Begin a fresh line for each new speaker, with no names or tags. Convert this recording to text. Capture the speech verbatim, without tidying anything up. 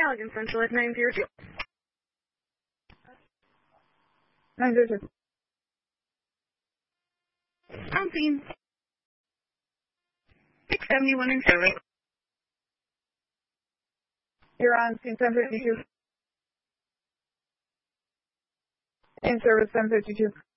Allegan Central at nine zero two.
nine zero two.
On scene. six seventy-one in service.
You're on scene ten fifty-two. In service ten fifty-two.